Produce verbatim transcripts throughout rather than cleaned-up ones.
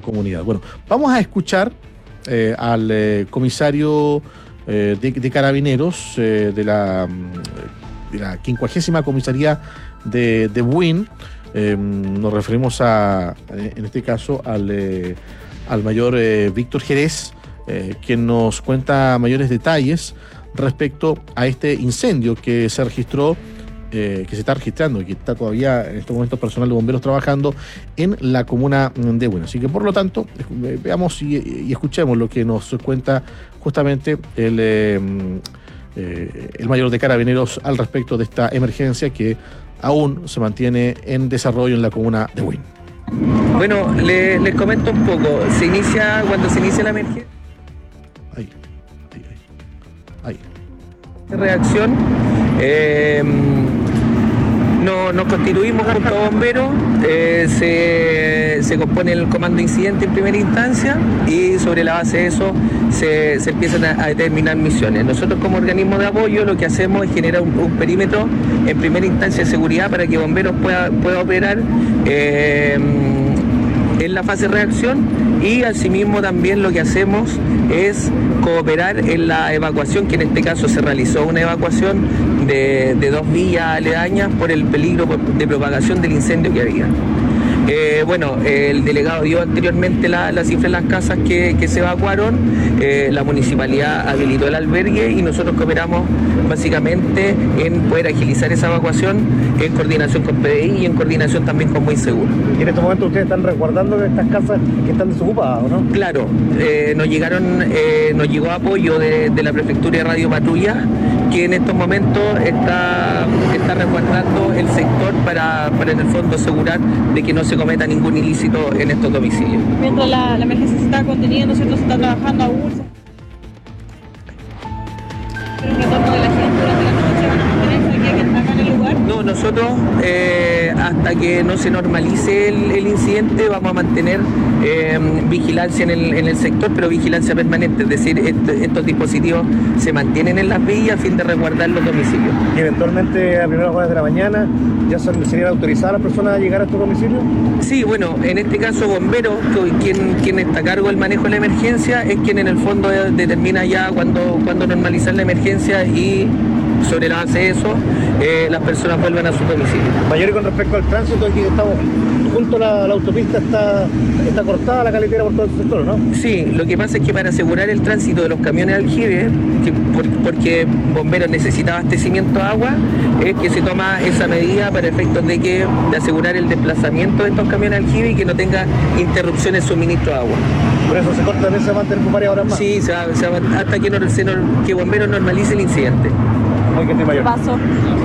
comunidad. Bueno, vamos a escuchar eh, al eh, comisario eh, de, de Carabineros eh, de la, de la quincuagésima comisaría de, de Buin. Eh, nos referimos a, en este caso, al, eh, al mayor eh, Víctor Jerez, eh, quien nos cuenta mayores detalles respecto a este incendio que se registró, eh, que se está registrando y que está todavía en estos momentos personal de bomberos trabajando en la comuna de Buin. Así que, por lo tanto, eh, veamos y, y escuchemos lo que nos cuenta justamente el, eh, eh, el mayor de Carabineros al respecto de esta emergencia que aún se mantiene en desarrollo en la comuna de Buin. Bueno, le, les comento un poco. Se inicia, cuando se inicia la emergencia... Ahí, ahí, ahí. ahí. Reacción. Eh, no, nos constituimos junto a bomberos, eh, se, se compone el comando de incidente en primera instancia y sobre la base de eso se, se empiezan a, a determinar misiones. Nosotros como organismo de apoyo lo que hacemos es generar un, un perímetro en primera instancia de seguridad para que bomberos pueda, pueda operar eh, en la fase de reacción, y asimismo también lo que hacemos es cooperar en la evacuación, que en este caso se realizó una evacuación de, de dos villas aledañas por el peligro de propagación del incendio que había. Eh, bueno, el delegado dio anteriormente la, la cifra de las casas que, que se evacuaron, eh, la municipalidad habilitó el albergue y nosotros cooperamos básicamente en poder agilizar esa evacuación en coordinación con P D I y en coordinación también con Muy Seguro. ¿Y en este momento ustedes están resguardando estas casas que están desocupadas, o no? Claro, eh, nos llegaron, eh, nos llegó apoyo de, de la Prefectura de Radio Patrulla, que en estos momentos está, está resguardando el sector para, para en el fondo asegurar de que no se cometa ningún ilícito en estos domicilios. Mientras la, la emergencia se está conteniendo, ¿cierto? Se está trabajando aún. Pero el retorno de la gente durante la noche van a mantenerse aquí acá en el lugar. No, nosotros eh, hasta que no se normalice el, el incidente vamos a mantener eh, vigilancia en el, en el sector, pero vigilancia permanente, es decir, est estos dispositivos se mantienen en las villas a fin de resguardar los domicilios. ¿Y eventualmente a primeras horas de la mañana ya son, serían autorizadas las personas a llegar a estos domicilios? Sí, bueno, en este caso bomberos, quien, quien está a cargo del manejo de la emergencia, es quien en el fondo determina ya cuándo cuando normalizar la emergencia y sobre la base de eso, eh, las personas vuelven a su domicilio. Mayor, y con respecto al tránsito, aquí estamos junto a la, la autopista, está, está cortada la carretera por todo el sector, ¿no? Sí, lo que pasa es que para asegurar el tránsito de los camiones de aljibe, que por, porque bomberos necesita abastecimiento de agua, es que se toma esa medida para efectos de que de asegurar el desplazamiento de estos camiones de aljibe y que no tenga interrupciones de suministro de agua. Por eso se corta, también se va a mantener por varias horas más. Sí, se va, se va, hasta que, no, se, que bomberos normalice el incidente. Paso.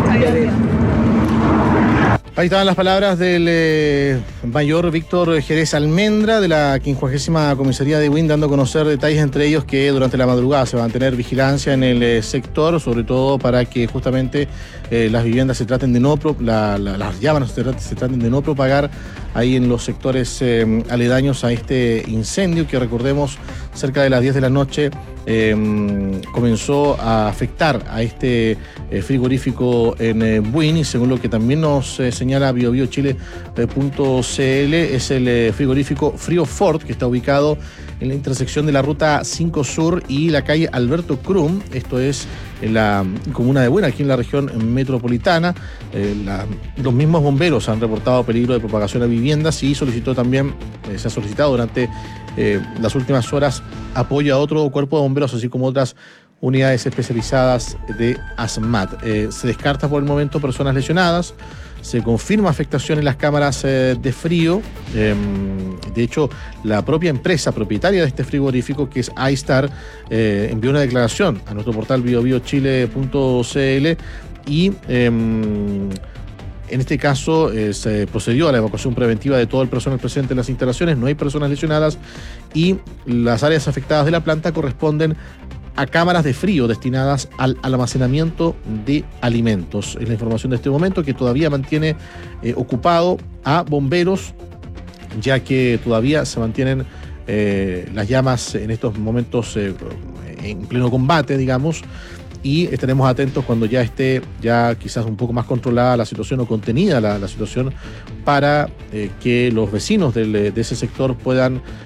Ahí estaban las palabras del eh, mayor Víctor Jerez Almendra de la quincuagésima comisaría de Buin, dando a conocer detalles, entre ellos que durante la madrugada se va a mantener vigilancia en el eh, sector, sobre todo para que justamente eh, las viviendas se traten de no, pro, la, la, las llamas se, se traten de no propagar ahí en los sectores eh, aledaños a este incendio que, recordemos, cerca de las diez de la noche eh, comenzó a afectar a este eh, frigorífico en eh, Buin, y según lo que también nos eh, señala bio bio chile punto c l, es el eh, frigorífico Frío Fort, que está ubicado en la intersección de la ruta cinco Sur y la calle Alberto Krum, esto es en la comuna de Buin, aquí en la región metropolitana. Eh, la, los mismos bomberos han reportado peligro de propagación a viviendas y solicitó también, eh, se ha solicitado durante eh, las últimas horas apoyo a otro cuerpo de bomberos, así como otras unidades especializadas de ASMAT. Eh, se descarta por el momento personas lesionadas. Se confirma afectación en las cámaras eh, de frío. Eh, de hecho, la propia empresa propietaria de este frigorífico, que es iStar, eh, envió una declaración a nuestro portal bio bio chile punto c l y eh, en este caso eh, se procedió a la evacuación preventiva de todo el personal presente en las instalaciones. No hay personas lesionadas y las áreas afectadas de la planta corresponden a cámaras de frío destinadas al almacenamiento de alimentos. Es la información de este momento, que todavía mantiene eh, ocupado a bomberos, ya que todavía se mantienen eh, las llamas en estos momentos eh, en pleno combate, digamos, y estaremos atentos cuando ya esté ya quizás un poco más controlada la situación o contenida la, la situación para eh, que los vecinos del, de ese sector puedan